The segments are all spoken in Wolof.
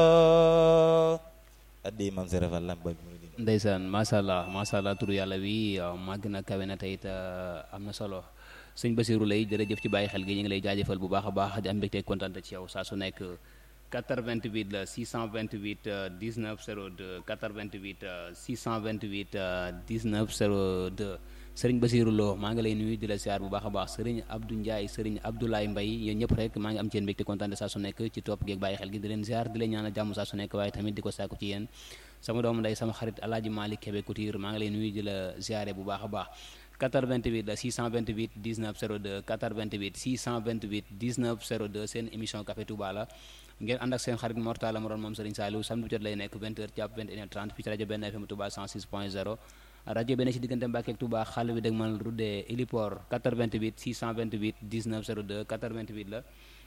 addi mam serafal lam ba ndeysaan macha allah turu yàlla wi màgg na kawe na tey te am na solo sëñ Basiru lay jërëjëf ci bàyyi xel gi ñu ngi lay jaajëfal bu baax a baax di am mbégte kontaan ci yow saa su nekk 88 la 628 19 02 88 628 19 02 sëriñ Basiru Lo maa ngi lay nuyu di la siyaar bu baax a baax sëriñ Abdou Ndiaye sëriñ Abdoulaye Mbaye yéen ñëpp rek maa ngi am ci yéen mbégte kontaan saa su nekk ci topp geeg bàyyi xel gi di leen siyaar di leen ñaanal jàmm saa su nekk waaye tamit di ko sàkku ci yéen sama doomu ndey sama xarit Alaaji Malick Kébé Couture maa ngi lay nuyu di la siyaare bu baax a baax 88 la 628 19 02 88 628 19 02 seen émission Café Touba la ngeen ànd ak seen xarit Mortala Moron moom Serigne Saliou samedi bu jot lay nekk 20h jàpp 21h30 fii ci rajo benn FM Touba 106.0 rajo benn ci diggante Mbàkke ak Touba xale bi dëgg man rudde Héliport 88 628 19 02 88 la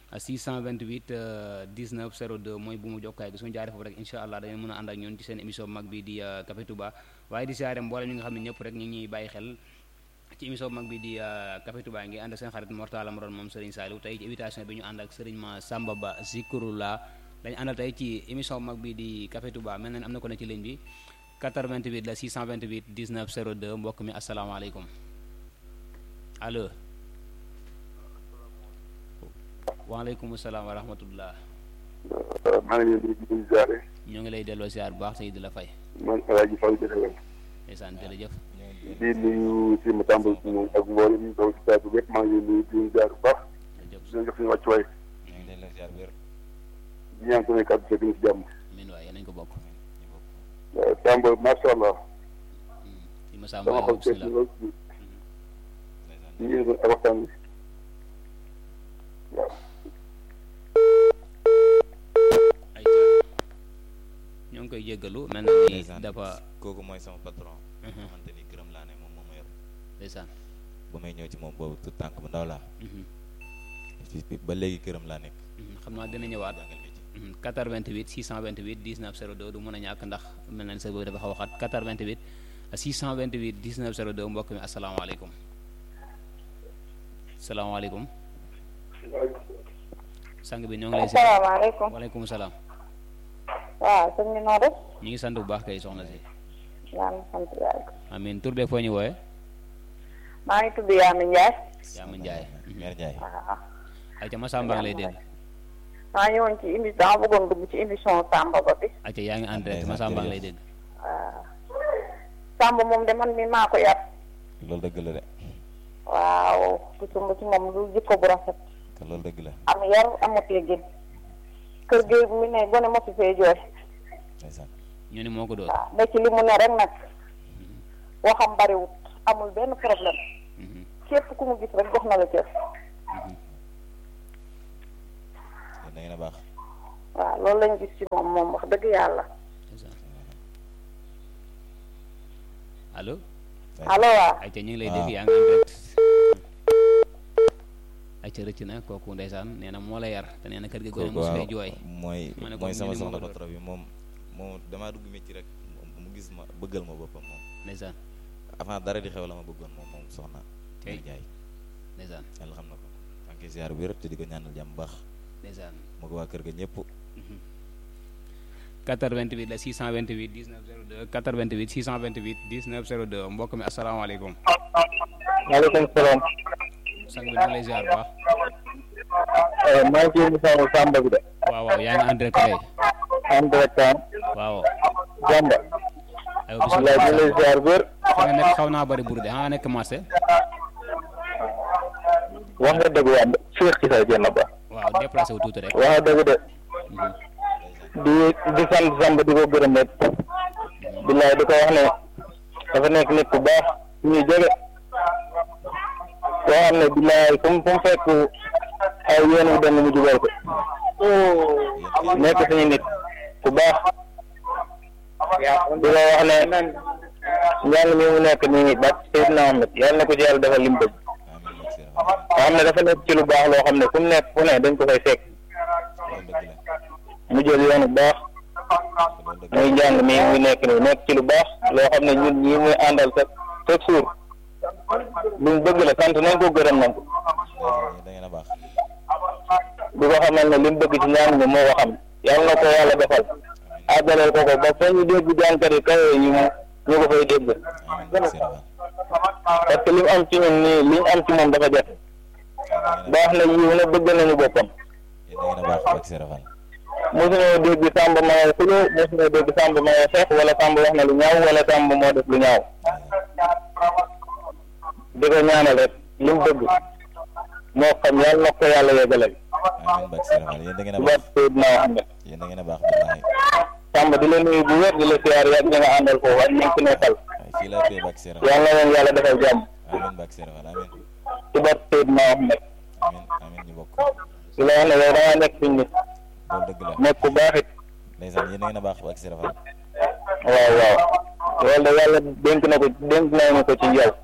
628 19 02 mooy bu mu jokkaay gi suñu jaaree foofu rek incha allah dañu mën a ànd ak ñun ci seen émission mag bi di Café Touba waaye di siyaare mboolem ñi nga xam ne ñëpp rek ñu ngi ñuy bàyyi xel ci émission mag bi di Café Touba ngi ànd ak seen xarit Mortala Moron moom Serigne Saliou tey ci invitation bi ñu ànd ak Serigne Ma Samba Ba Zikrullah dañu àndal tey ci émission mag bi di Café Touba mel na am na ko ne ci ligne bi 88 la 628 19 02 mbokk mi asalaamaaleykum allo waaleykum salaam wa rahmatullah maa ngi leen di ziare. ñoo ngi lay delloo ziar bu baax tey di la fay. man El Hadj Fall jërëjëf. ndeysaan jërëjëf. di nuyu si ma tàmbali si moom ak mboolem ñu taw si saa bi yëpp maa ngi leen di nuyu ziar bu baax. jërëjëf di leen jox suñu wàccuwaay. ñu ngi leen la ziar wér di ñaan sama kàddu fekk ñu si jàmm. amiin waay nañ ko bokk. Samba macha allah. ci ma Samba dama yow xool bismillah. lool si ñu ngi doon waxtaan bi waaw. ñoo ngi koy jéggalu mel na ni dafa kooku mooy sama patron xamante ni këram laa ne moom moo ma yor ndeysaan ba may ñëw ci moom boobu tout tànk bu ndaw laa ba léegi këram laa nekk xam naa dina ñëwaat jàngal métier 88 628 19 02 du mën a ñàkk ndax mel na ni sa boobu dafa xaw a xat 88 628 19 02 mbokk mi asalaamaaleykum salaamaaleykum sang bi ñoo ngi lay seet asalaamaaleykum. waaleykum salaam waaw sëñ bi noo def. ñu ngi sant bu baax kay soxna si yaa ngi sant yàlla. amiin tur beeg foo ñu wooye maa ngi tudd Yaami Ndiaye. Yaama Ndiaye Mère Ndiaye waaw. ayca ma Samba ngi lay dégg maa ñëwoon ci émission dama bëggoon dugg ci émission Samba Ba bi. ayca yaa ngi en direct ma Samba ngi lay dégg waaw. Samba moom de man mi maa ko yar. loolu dëgg la de waaw gisuma ci moom lu jikko bu rafet. te loolu dëgg la am yar amut teggin. kër gi mi ne gone mosu fee jooy. ndeysaan ñu ni moo ko doon waaw ne ci li mu ne rek nag. waxam bariwut amul benn problème. képp ku mu gis rek jox na la cër. da ngeen a baax waaw loolu lañ gis ci moom wax dëgg yàlla. allo allo waaw. ayca ñu ngi lay dégg yaa ngi en direct ayca rëcc na kooku ndeysaan nee na moo la yar te nee na kër gi gone kooku mosu waaw fay jooy mooy ma ne ko mooy sama ñu ni moo soxna ko doon. patron bi moom damaa dugg métier rek mu gis ma bëggal ma boppam moom ndeysaan avant dara di xew la ma bëggoon moom soxna tey Mère Ndiaye ndeysaan yàlla xam na ko maa ngi koy ziar wér te di ko ñaanal jàmm baax ndeysaan moo ko waa kër ga ñëpp 88 la 628 19 02 88 628 19 02 mbokk mi asalaamaaleykum maaleykum salaam. sang bi ñu ngi lay ziar bu baax maa ngi ciy émission Samba bi de. waaw waaw yaa ngi en direct tey en direct waaw Samba. aywa Abdoulaye ñu lay ziar wér. fa nga nekk xaw naa bëri burde nga nekk marché wax nga dëgg yàlla Cheikh Issa Diène Ba. waaw déplacé wu tuuti rek wax nga dëgg de. di sant Samba di ko gërëm it. billaay di ko wax ne dafa nekk nit ku baax ñuy jege. koo xam ne billaay fu mu fekk ay yoon wu dem mu jugal ko. nekk suñu nit ku baax. di ko wax ne njàng mi mu nekk nii ba Seydina Ahmed yàlla na ko ci yàlla defal li mu bëgg. nga xam ne dafa nekk ci lu baax loo xam ne fu mu nekk fu ne dañ ko koy fekk. mu jël yoonu baax muy njàng mi muy nekk nii nekk ci lu baax loo xam ne ñun ñii muy àndal chaque jour luñ bëgg la sant nañ ko gërëm nañ ko da ngeen a baax di ko xamal ne li mu bëgg ci njàng mi moo ko xam yàlla na ko yàlla defal àggaleel ko ba fa ñu dégg jànkat yi kawe yi ñu ko fay dégg parce que li mu am ci ñun nii li ñu am ci moom dafa jafe baax na yiw na bëgg nañu boppam mosuñoo dégg Samba ma ngay xulo mosuñoo dégg Samba ma ngay xeex wala Samba wax na lu ñaaw wala Samba moo def lu ñaaw di ko ñaanal rek li mu bëgg moo xam yàlla na ko yàlla yeggalal Samba di la nuyu bu wér di la siyaar yàgg ña nga àndal foofu ak ñi fi nekkal yàlla na leen yàlla defal jàmm ci bat Seydina Ahmed di la wax ne yow dangaa nekk suñ nit nekk ku baax it waaw waaw loolu de yàlla dénk nañu ko ci yow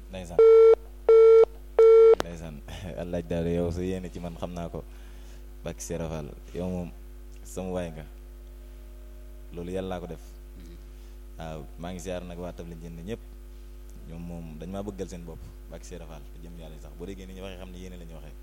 Allah daal yow sa yéene ci man xam naa ko bak serafal yow moom sama waay nga loolu yàlla laa ko def waaw maa ngi siyaar nag waa Table Ndiéné ñëpp ñoom moom dañ maa bëggal seen bopp bak serafal te jëm yàlla sax boo déggee ni ñu waxee xam ne yéene la ñu waxee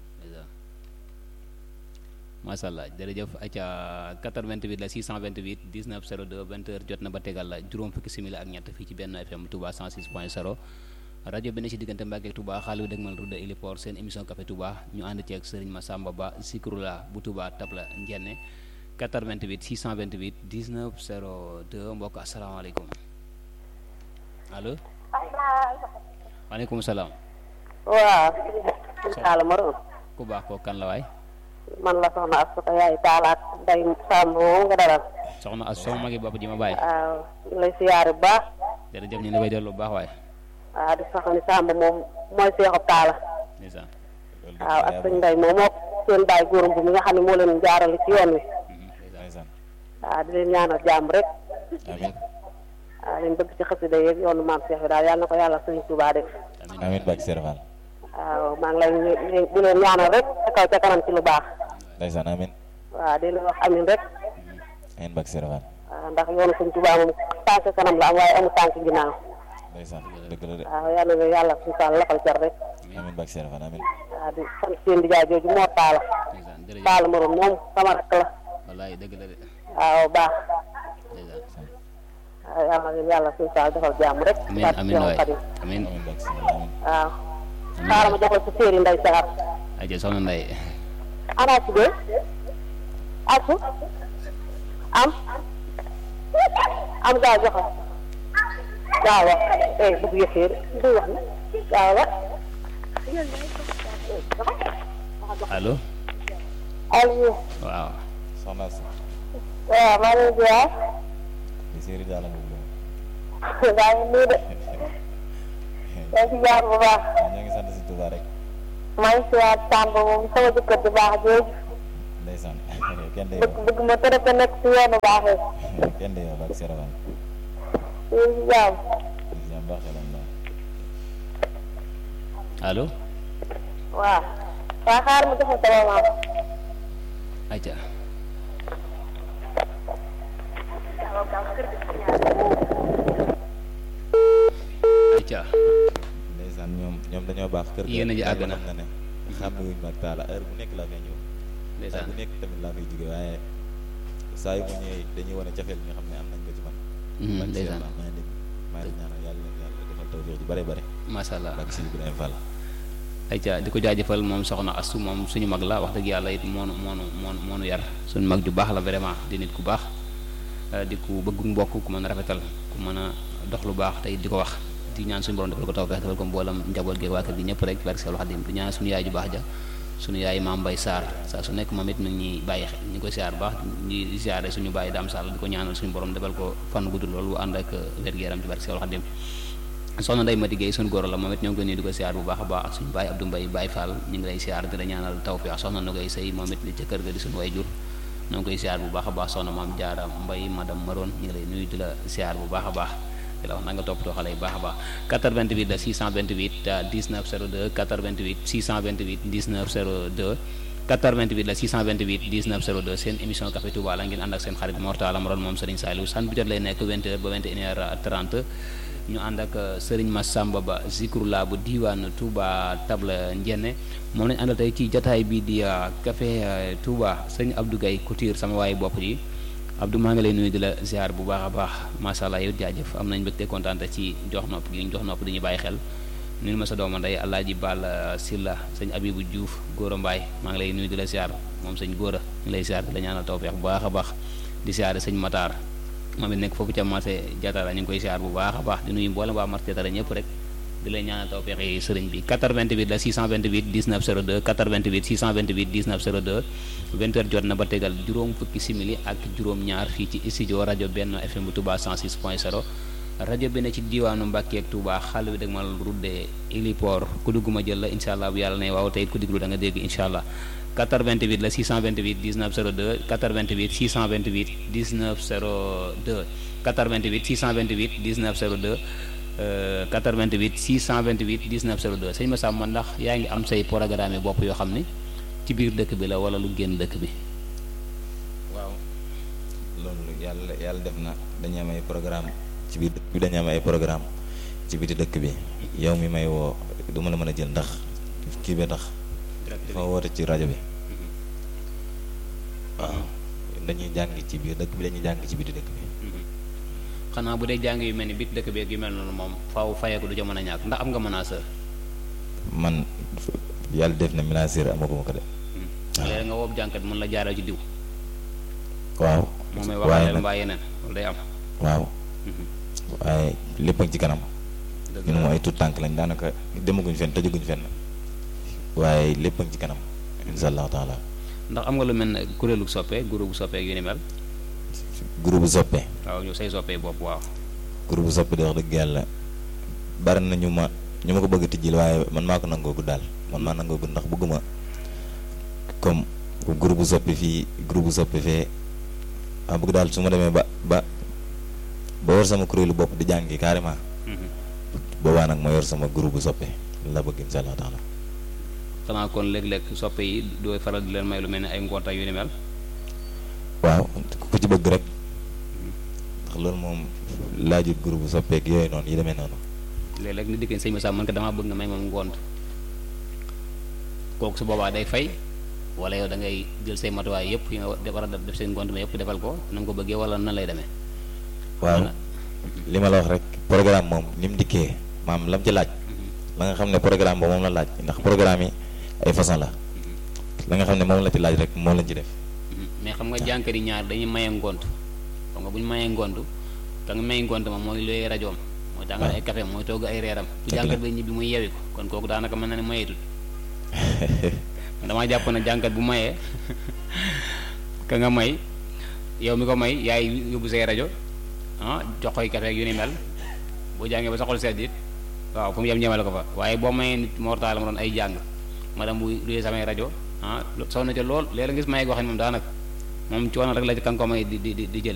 macha allah jërëjëf aca 88 la 628 19 02 20h jot na ba tegal la juróom fukki simili ak ñett fii ci benn FM Touba 106.0 rajo bi ne ci diggante Mbàkke ak Touba xaalis dëgg mal Route Héliport seen émission Café Touba ñu ànd ceeg Serigne Massamba Ba Zikrullah bu Touba Table Ndiéné 88 628 19 02 mbokk asalaamaaleykum allo. waaleykum salaam. waaw. Talla Maroon. ku baax ko kan la waay. man la soxna Asuka yaay Talla ak Ndeye Samb moom nga dalal. soxna As sama magi bopp ji ma bàyyi. waaw ñu lay siyaare bu baax. jërëjëf ñu ngi lay dellu bu baax waay. waaw di sax ni Samb moom mooy seexu Talla. ndeysaan. waaw ak sëñ Ndeye moom moo seen baay góoram bu mi nga xam ne moo leen jaarale ci yoon wi. waaw di leen ñaanal jàmm rek. amiin. waaw leen bëgg ci xasida yeeg yoonu maam Cheikh bi daal yàlla na ko yàlla sëñ Touba def. amiin bak serafal. waaw maa ngi lay di leen ñaanal rek ca kaw ca kanam ci lu baax. ndeysaan amiin. waaw di leen wax amiin rek. amiin bak serafal. waaw ndax yoonu sëñ Touba moom tànk kanam la am waaye amul tànk ginnaaw. ndeysaan dëgg la de. waaw yàlla na yàlla suñu Fall lafal car rek. amiin bak serafal amiin. waaw di sant seen di jaay jooju moo Talla. Talla Maroon moom sama rakk la. wallaay dëgg la de. waaw baax. waaw yàlla na yàlla suñu Fall defal jàmm rek. amiin amiin waay amiin. waaw. xaaral ma joxal ci séeri Ndeye Sagar. aja soxna Ndeye. ana ci de. asu. am gaa joxal. waaw bëgg yëfee du wax ni waaw allo. allo. waaw. soxna si. waaw maa ngi ziar. di séeri daal moom la. maa ngi nii de. maa ngi ziar bu baax. ñoo ngi sant si Touba rek. maa ngi ziar Samb moom sama jëkkër bu baax jooju. ndeysaan kenn de yow. bëgg ma tere ko nekk si yoonu baaxee. kenn de yow bak serafal. jàmm. jàmm baax la. allo. waaw. waa xaar ma joxe sama maam. aja. aja. ndeysaan ñoom dañoo baax. kër yéen a ji àgg na xam na ne xam ne wuñ mag Talla heure bu nekk laa fay ñëw. ndeysaan heure bu nekk tamit laa fay jóge waaye saa yu mu ñëwee dañuy wane cafeel bi nga xam ne am nañ ko ci man. ndeysaan maa ngi ñaanal yàlla defal tawfeex ju bare bare. macha allah bak si Ibrahima Fall. ayca di ko jaajëfal moom soxna Astu moom suñu mag la wax dëgg yàlla it moonu yar suñu mag ju baax la vraiment di nit ku baax di ku bëggu mbokk ku mën a rafetal ku mën a dox lu baax te it di ko wax di ñaan suñu borom defal ko tawfeex defal ko mboolam njaboot gi waa kër gi ñëpp rek barke Seexul Xadim di ñaan suñu yaay ju baax ja suñu yaay Maam Mbay Sarr saa su nekk moom it mi ngi ñuy bàyyi xel ñu koy siyaar bu baax ñi siyaare suñu bàyyi Daam Sall di ko ñaanal suñu borom defal ko fan gudd loolu bu ànd ak wér-gu-yaram ci barke Seexul Xadim soxna Ndeye Mati Gueye suñu góor la moom it ñoo ngi koy nuyu di ko siyaar bu baax a baax ak suñu baay Abdou Mbaye Baye Fall ñu ngi lay siyaar di la ñaanal tawfeex soxna na koy sëy moom it li ca kër ga di suñu way jur ñoo ngi koy siyaar bu baax a baax soxna Maam Jaara Mbaye madame Maroon ñu ngi lay nuyu di la siyaar bu baax a baax di la wax na nga toppatoo xale yi baax a baax 88 la 628 19 02 88 628 19 02 88 la 628 19 02 seen émission Café Touba la ngeen ànd ak seen xarit Mor Talla Maroon moom Serigne Saliou san bu jot lay nekk 20h ba 21h30 ñu ànd ak Serigne Massamba Ba Zikrullah bu diwaan Touba Tabla Njenne moom lañ àndal tey ci jataay bi di café Touba sëñ Abdou Gaye Couture sama waaye bopp ji Abdou maa ngi lay nuyu di la ziar bu baax a baax macha allah yow jaajëf am nañ mbégte kontaan ci jox nopp gi ñu jox nopp di ñu bàyyi xel nuyu ma sa dooma ndey Alaaji Bal Silla sëñ Abibou Diouf Góora Mbaay maa ngi lay nuyu di la ziar moom sëñ Góora ñu lay ziar di la ñaanal tawfeex bu baax a baax di ziar sëñ Matar moom it nekk foofu ca marché Jatara ñu ngi koy ziar bu baax a baax di nuyu mboolem waa marché Jatara ñëpp rek di lay ñaanal tawfeex yi sëriñ bi 88 la 628 19 02 88 628 19 02 20h jot na ba tegal juróom fukki simili ak juróom ñaar fii ci studio rajo Benno FM bu Touba 106.0 rajo bi ne ci diwaanu Mbàkke ak Touba xàll bi dëgg ma rudde héliport ku dugg ma jël la incha allah bu yàlla ne waaw tey ku diglu da nga dégg incha allah 88 la 628 19 02 88 628 19 02 88 628 19 02 88 628 19 02 sëñ Massa man ndax yaa ngi am say programme bopp yoo xam ne ci biir dëkk bi la wala lu génn dëkk bi. waaw loolu yàlla def na dañu am ay programme ci biir dëkk bi dañu am ay programme ci biti dëkk bi yow mi may woo du ma la mën a jël ndax kii bi tax dafa woote ci rajo bi waaw dañuy jàng ci biir dëkk bi dañuy jàng ci biti dëkk bi. xanaa bu dee jàng yu mel ni bit dëkk beeg yu mel noonu moom faaw fayeeku du ca mën a ñàkk ndax am nga menaceur. man yàlla def na menaceur amaguma ko de. léegi nga woob jànkat mën la jaaral ci diw. waaw moom may waxaleel mbaa yeneen loolu day am. waaw waaye lépp ak ci kanam. ñun moom ay tout tànk lañ daanaka demaguñ fenn tëjaguñ fenn waaye lépp ak ci kanam insha allahu taala. ndax am nga lu mel ne kuréelu soppe groupe soppe yu ni mel. groupe soppe waaw ñu say soppe bopp waaw. groupe soppe di wax dëgg yàlla bari na ñu ma ko bëgg a tijjil waaye man maa ko nangoogu daal man maa nangoogu ndax bëgguma comme groupe soppe fii groupe soppe fee maa bëgg daal su ma demee ba war sama kuréelu bopp di jàngi carrément boobaa nag ma yor sama groupe soppe la bëgg insha allah taala. xanaa kon léeg-léeg soppe yi doo faral di leen may lu mel ne ay ngoonta yu ni mel. waaw ku ci bëgg rek ndax loolu moom laajut groupe soppeek yooyu noonu yi demee noonu. léeg-léeg ni dikkee sëñ Massa man ko damaa bëgg nga may moom ngont kooku su boobaa day fay wala yow da ngay jël say matuwaay yëpp yi nga war a def seen ngont ma yëpp defal ko na nga ko bëggee wala nan lay demee. waaw li ma la wax rek programme moom ni mu dikkee maam lam ci laaj la nga xam ne programme ba moom la laaj ndax programme yi ay façon la la nga xam ne moom la ci laaj rek moom lañ ci def. mais xam nga jànkari ñaar dañuy maye ngont xam nga bu ñu mayee ngont ka nga may ngont moom mooy looy rajoom mooy tàngal ay café mooy togg ay reeram bu jànkat ba ñibbi muy yewi ko kon kooku daanaka mën na ne mayeetul damaa jàpp na jànkat bu mayee ka nga may yow mi ko may yaay yóbbu say rajo jox koy café yu ni mel boo jàngee ba sa xol sedd it waaw fu mu yem ñemale ko fa waaye boo mayee nit mortal ma doon ay jàng ma dem bu luyee samay rajo sonn ca lool léeg-léeg ngis maye goo xam ne moom daanaka moom coono rek la ci kan ko may di jële